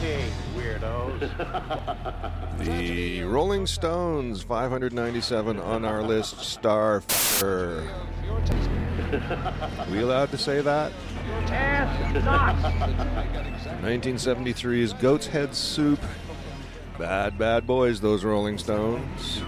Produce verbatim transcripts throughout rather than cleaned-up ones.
Okay, weirdos. The Rolling Stones, five hundred ninety-seven on our list, Starfucker. We allowed to say that? nineteen seventy-three's Goat's Head Soup. Bad, bad boys, those Rolling Stones.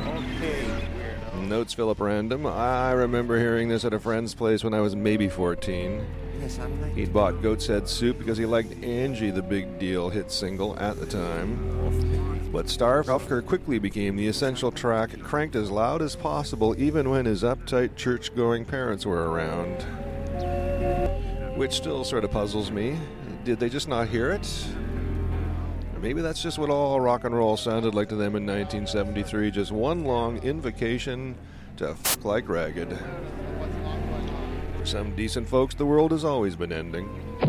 Notes Philip Random. I remember hearing this at a friend's place when I was maybe fourteen. He'd bought Goat's Head Soup because he liked Angie, the Big Deal hit single at the time. But Starfucker quickly became the essential track, cranked as loud as possible even when his uptight church-going parents were around. Which still sort of puzzles me. Did they just not hear it? Or maybe that's just what all rock and roll sounded like to them in nineteen seventy-three, just one long invocation to f*** like Ragged. For some decent folks, the world has always been ending.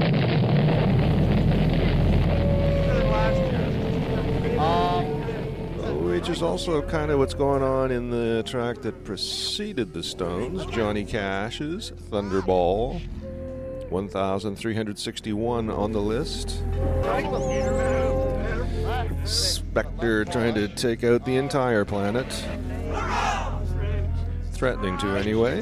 Which is also kind of what's going on in the track that preceded the Stones, Johnny Cash's Thunderball. one thousand three hundred sixty-one on the list. Spectre trying to take out the entire planet. Threatening to, anyway.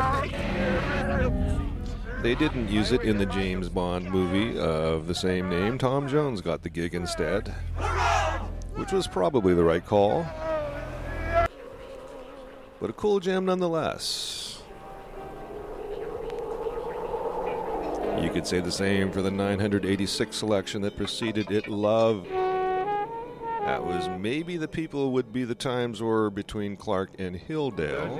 They didn't use it in the James Bond movie of the same name. Tom Jones got the gig instead, which was probably the right call. But a cool jam nonetheless. You could say the same for the nine hundred eighty-six selection that preceded it, Love. That was Maybe the People Would Be the Times Were Between Clark and Hilldale.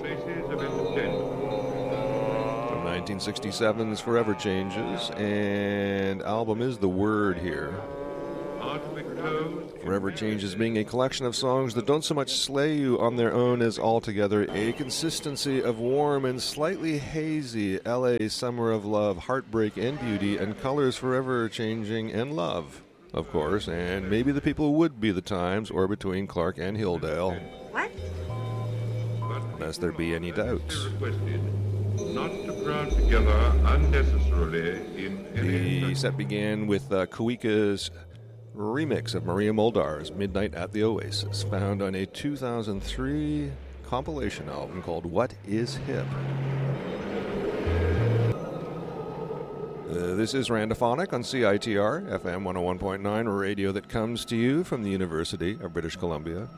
From nineteen sixty-seven's Forever Changes, and album is The Word here. Forever Changes being a collection of songs that don't so much slay you on their own as altogether a consistency of warm and slightly hazy L A summer of love, heartbreak and beauty, and colors forever changing and love, of course, and Maybe the People Would Be the Times or Between Clark and Hilldale. What? Lest there be any doubt. Not to crowd together unnecessarily in The set began with uh, Kuika's remix of Maria Muldaur's Midnight at the Oasis, found on a two thousand three compilation album called What Is Hip? Uh, this is Randophonic on C I T R, F M one oh one point nine, a radio that comes to you from the University of British Columbia.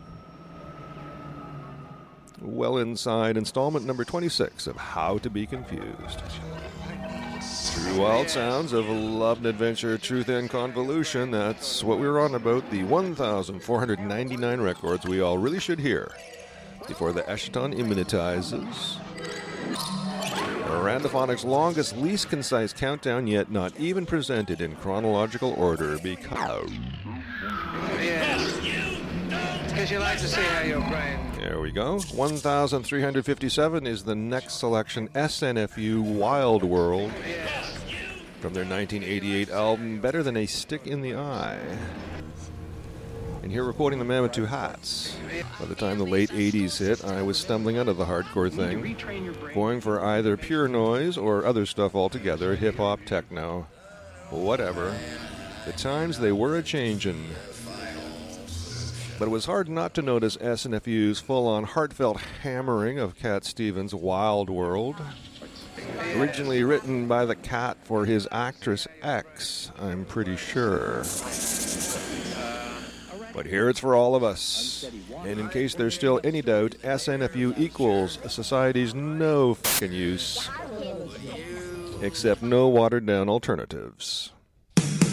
Well inside installment number twenty-six of How to Be Confused. True wild sounds of love and adventure, truth and convolution. That's what we were on about. The one thousand four hundred ninety-nine records we all really should hear before the Eshton immunitizes. Randophonic's longest, least concise countdown yet not even presented in chronological order because... Yeah. Because you like to see how your brain... There we go. one thousand three hundred fifty-seven is the next selection, S N F U Wild World, from their nineteen eighty-eight album Better Than a Stick in the Eye. And here we're quoting the man with two hats. By the time the late eighties hit, I was stumbling out of the hardcore thing, going for either pure noise or other stuff altogether, hip-hop, techno, whatever. The times they were a-changin'. But it was hard not to notice S N F U's full-on heartfelt hammering of Cat Stevens' Wild World. Originally written by the Cat for his actress X, I'm pretty sure. But here it's for all of us. And in case there's still any doubt, S N F U equals society's no fucking use. Except no watered-down alternatives.